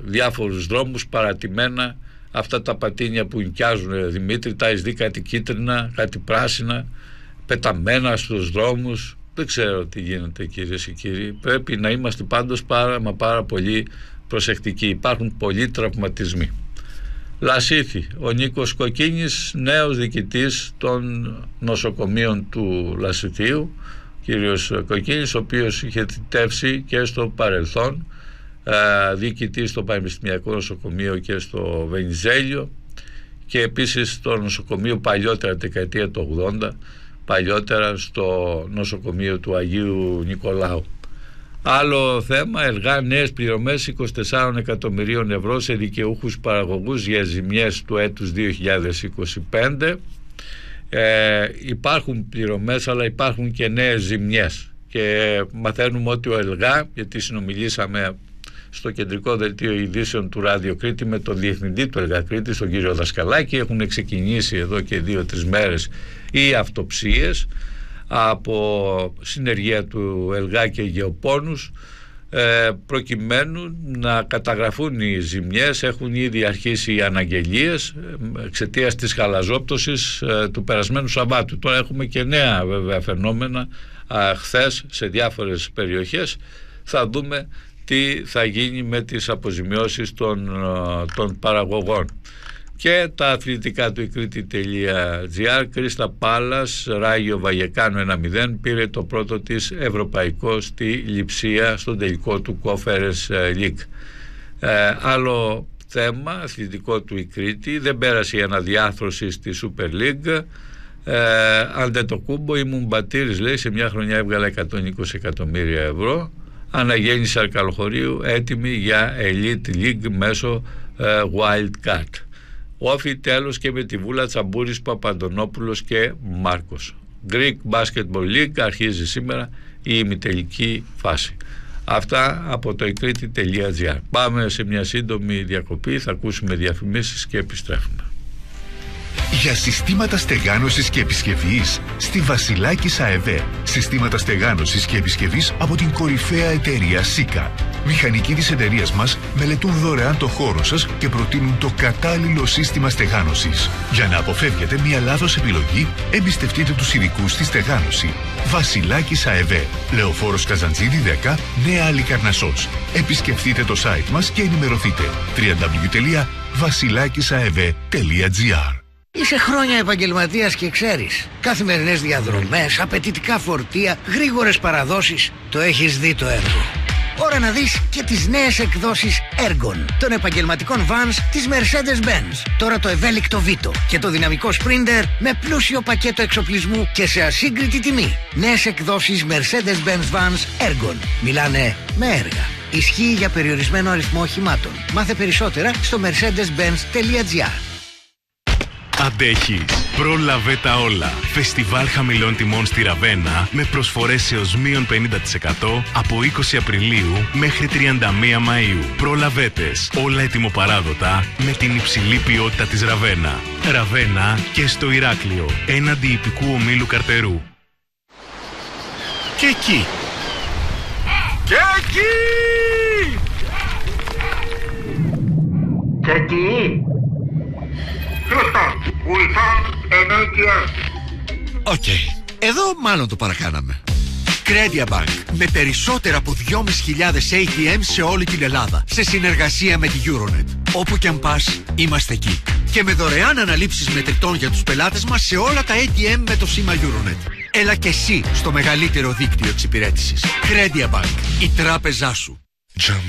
διάφορους δρόμους παρατημένα, αυτά τα πατίνια που νοικιάζουν, Δημήτρη, τα έχεις δει, κάτι κίτρινα, κάτι πράσινα, πεταμένα στους δρόμους. Δεν ξέρω τι γίνεται, κυρίες και κύριοι. Πρέπει να είμαστε πάντως πάρα πολύ προσεκτικοί. Υπάρχουν πολλοί τραυματισμοί. Λασίθι, ο Νίκος Κοκκίνης, νέος διοικητής των νοσοκομείων του Λασιθίου, κύριος Κοκκίνης, ο οποίος είχε θητεύσει και στο παρελθόν διοικητής στο Πανεπιστημιακό Νοσοκομείο και στο Βενιζέλιο, και επίσης στο νοσοκομείο παλιότερα, δεκαετία του 80, παλιότερα στο νοσοκομείο του Αγίου Νικολάου. Άλλο θέμα, ΕΛΓΑ νέες πληρωμές 24 εκατομμυρίων ευρώ σε δικαιούχους παραγωγούς για ζημιές του έτους 2025. Υπάρχουν πληρωμές, αλλά υπάρχουν και νέες ζημιές, και μαθαίνουμε ότι ο ΕΛΓΑ, γιατί συνομιλήσαμε στο κεντρικό δελτίο ειδήσεων του Ράδιο Κρήτη με τον διευθυντή του ΕΛΓΑ Κρήτης, τον κύριο Δασκαλάκη, έχουν ξεκινήσει εδώ και 2-3 μέρες οι αυτοψίες από συνεργεία του ΕΛΓΑ και Γεωπόνους, προκειμένου να καταγραφούν οι ζημιές. Έχουν ήδη αρχίσει οι αναγγελίες εξαιτίας της χαλαζόπτωσης του περασμένου Σαββάτου. Τώρα έχουμε και νέα βέβαια φαινόμενα χθες σε διάφορες περιοχές. Θα δούμε τι θα γίνει με τις αποζημιώσεις των παραγωγών. Και τα αθλητικά του Κρήτη.gr, Κρίστα Πάλας, Ράγιο Βαγεκάνο 1-0, πήρε το πρώτο της ευρωπαϊκό στη Λειψία στον τελικό του Conference League. Άλλο θέμα αθλητικό του η Κρήτη, δεν πέρασε η αναδιάθρωση στη Super League. Αντετοκούμπο, η Μουμπατήρης, λέει, σε μια χρονιά έβγαλε 120 εκατομμύρια ευρώ. Αναγέννηση Αρκαλοχωρίου έτοιμη για Elite League μέσω Wild Card. Όφι τέλος και με τη Βούλα, Τσαμπούρης, Παπαντονόπουλος και Μάρκος. Greek Basketball League αρχίζει σήμερα η ημιτελική φάση. Αυτά από το ekriti.gr. Πάμε σε μια σύντομη διακοπή, θα ακούσουμε διαφημίσεις και επιστρέφουμε. Για συστήματα στεγάνωσης και επισκευής στη Βασιλάκης ΑΕΒ. Συστήματα στεγάνωσης και επισκευής από την κορυφαία εταιρεία Σίκα. Μηχανικοί της εταιρείας μας μελετούν δωρεάν το χώρο σας και προτείνουν το κατάλληλο σύστημα στεγάνωσης. Για να αποφεύγετε μια λάθος επιλογή, εμπιστευτείτε τους ειδικούς στη στεγάνωση. Βασιλάκης ΑΕΒ. Λεωφόρος Καζαντζίδη 10, Νέα Αλικαρνασσός. Επισκεφτείτε το site μας και ενημερωθείτε. www.vasilakisaev.gr. Είσαι χρόνια επαγγελματίας και ξέρεις. Καθημερινές διαδρομές, απαιτητικά φορτία, γρήγορες παραδόσεις. Το έχεις δει το έργο. Ώρα να δεις και τις νέες εκδόσεις Ergon των επαγγελματικών vans της Mercedes-Benz. Τώρα το ευέλικτο Vito και το δυναμικό Sprinter με πλούσιο πακέτο εξοπλισμού και σε ασύγκριτη τιμή. Νέες εκδόσεις Mercedes-Benz vans Ergon. Μιλάνε με έργα. Ισχύει για περιορισμένο αριθμό οχημάτων. Μάθε περισσότερα στο mercedes-benz.gr. Αντέχεις. Πρόλαβε τα όλα. Φεστιβάλ χαμηλών τιμών στη Ραβένα με προσφορές έως μείον 50% από 20 Απριλίου μέχρι 31 Μαΐου. Προλαβέτες. Όλα ετοιμοπαράδοτα με την υψηλή ποιότητα της Ραβένα. Ραβένα και στο Ηράκλειο. Έναντι ιππικού ομίλου Καρτερού. Και εκεί. Και εκεί. Και εκεί. Οκ. Εδώ μάλλον το παρακάναμε. Credia Bank. Με περισσότερα από 2.500 ATM σε όλη την Ελλάδα. Σε συνεργασία με τη Euronet. Όπου και αν πας, είμαστε εκεί. Και με δωρεάν αναλήψεις μετρητών για τους πελάτες μας σε όλα τα ATM με το σήμα Euronet. Έλα και εσύ στο μεγαλύτερο δίκτυο εξυπηρέτησης. Credia Bank. Η τράπεζά σου.